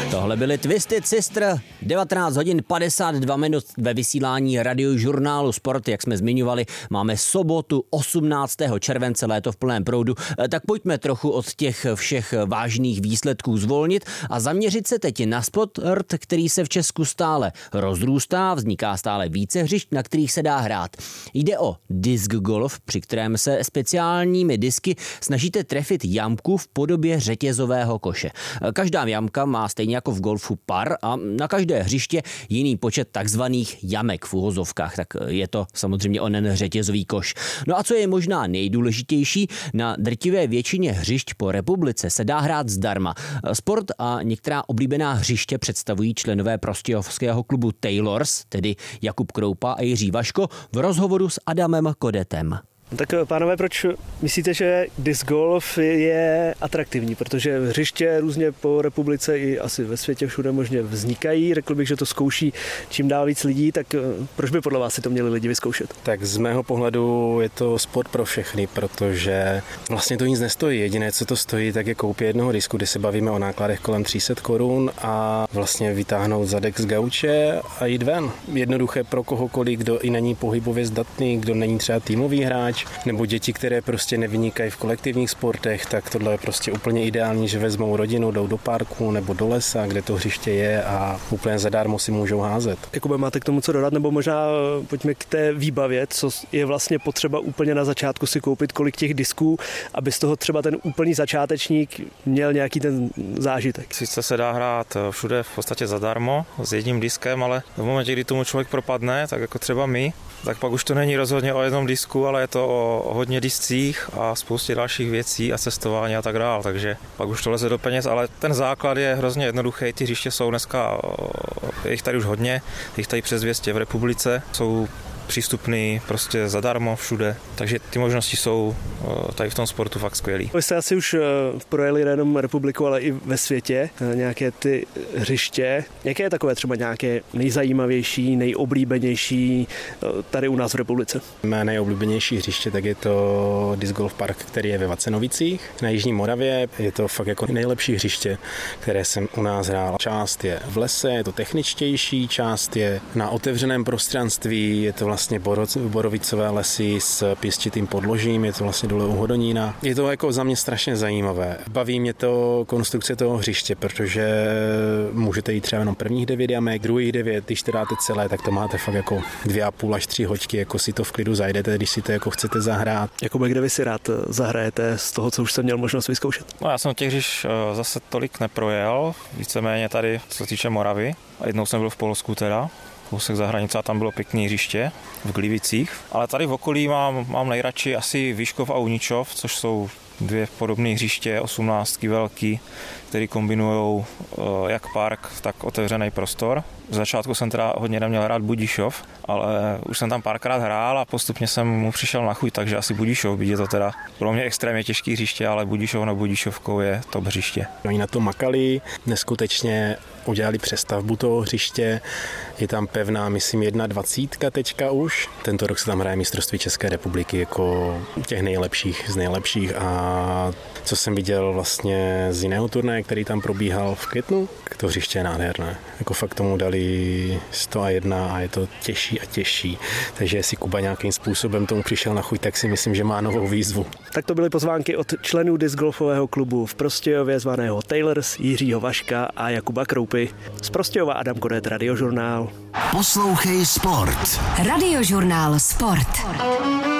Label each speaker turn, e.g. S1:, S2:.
S1: Tohle byly Twisted Sister, 19 hodin 52 minut ve vysílání radiožurnálu Sport, jak jsme zmiňovali, máme sobotu 18. července, léto v plném proudu, tak pojďme trochu od těch všech vážných výsledků zvolnit a zaměřit se teď na sport, který se v Česku stále rozrůstá, vzniká stále více hřišť, na kterých se dá hrát. Jde o disc golf, při kterém se speciálními disky snažíte trefit jamku v podobě řetězového koše. Každá jamka má stejně jako v golfu par a na každé hřiště jiný počet takzvaných jamek v uvozovkách, tak je to samozřejmě onen řetězový koš. No a co je možná nejdůležitější, na drtivé většině hřišť po republice se dá hrát zdarma. Sport a některá oblíbená hřiště představují členové prostějovského klubu Taylors, tedy Jakub Kroupa a Jiří Vaško, v rozhovoru s Adamem Kodetem.
S2: Tak pánové, proč myslíte, že disc golf je atraktivní? Protože hřiště různě po republice i asi ve světě všude možně vznikají. Řekl bych, že to zkouší čím dál víc lidí, tak proč by podle vás si to měli lidi vyzkoušet?
S3: Tak z mého pohledu je to sport pro všechny, protože vlastně to nic nestojí. Jediné, co to stojí, tak je koupě jednoho disku, kdy se bavíme o nákladech kolem 300 korun a vlastně vytáhnout zadek z gauče a jít ven. Jednoduché pro kohokoliv, kdo i není pohybově zdatný, kdo není třeba týmový hráč, nebo děti, které prostě nevynikají v kolektivních sportech, tak tohle je prostě úplně ideální, že vezmou rodinu, jdou do parku nebo do lesa, kde to hřiště je a úplně zadarmo si můžou házet.
S2: Jakube, máte k tomu co dodat, nebo možná pojďme k té výbavě, co je vlastně potřeba úplně na začátku si koupit, kolik těch disků, aby z toho třeba ten úplný začátečník měl nějaký ten zážitek.
S4: Sice se dá hrát všude v podstatě zadarmo s jedním diskem, ale v momentě, kdy tomu člověk propadne, tak jako třeba my, tak pak už to není rozhodně o jednom disku, ale je to o hodně discích a spoustě dalších věcí a cestování a tak dále, takže pak už to leze do peněz, ale ten základ je hrozně jednoduchý, ty hřiště jsou dneska, je jich tady už hodně, je jich tady přes 200 v republice, jsou přístupný prostě zadarmo všude, takže ty možnosti jsou tady v tom sportu fakt skvělý.
S2: Vy jste asi už projeli nejenom republiku, ale i ve světě nějaké ty hřiště. Jaké je takové třeba nějaké nejzajímavější, nejoblíbenější tady u nás v republice?
S3: Mé nejoblíbenější hřiště, tak je to disc golf park, který je ve Vacenovicích na Jižní Moravě. Je to fakt jako nejlepší hřiště, které jsem u nás hrál. Část je v lese, je to techničtější, část je na otevřeném prostranství, je to vlastně borovicové lesy s pěstitým podložím, je to vlastně dole u Hodonína. Je to jako za mě strašně zajímavé. Baví mě to konstrukce toho hřiště, protože můžete jít třeba jenom prvních 9 jamek, druhých 9, když to dáte celé, tak to máte fakt jako 2,5 až 3 hoďky, jako si to v klidu zajdete, když si to jako chcete zahrát.
S2: Jakube, kde vy si rád zahrajete z toho, co už jsem měl možnost vyzkoušet?
S4: No, já jsem těch hřišť zase tolik neprojel, víceméně tady, co se týče Moravy. A jednou jsem byl v Polsku teda, kousek za hranice a tam bylo pěkné hřiště v Glivicích. Ale tady v okolí mám nejradši asi Výškov a Uničov, což jsou dvě podobné hřiště, 18 velký, které kombinují jak park, tak otevřený prostor. V začátku jsem teda hodně neměl rád Budišov, ale už jsem tam párkrát hrál a postupně jsem mu přišel na chuť, takže asi Budišov, byť je to teda pro mě extrémně těžký hřiště, ale Budišov na Budišovkou je top hřiště.
S3: Oni na to makali, neskutečně udělali přestavbu toho hřiště, je tam pevná, myslím, 21 teďka už. Tento rok se tam hraje mistrovství České republiky jako těch nejlepších z nejlepších a co jsem viděl vlastně z jiného turnaje, který tam probíhal v květnu, to hřiště je nádherné. Jako fakt tomu dali 101 a je to těžší a těžší. Takže jestli Kuba nějakým způsobem tomu přišel na chuť, tak si myslím, že má novou výzvu.
S2: Tak to byly pozvánky od členů disc golfového klubu v Prostějově zvaného Taylors, Jiřího Vaška a Jakuba Kroupy. Z Prostějova Adam Kodet, Radiožurnál.
S5: Poslouchej Sport.
S6: Radiožurnál Sport.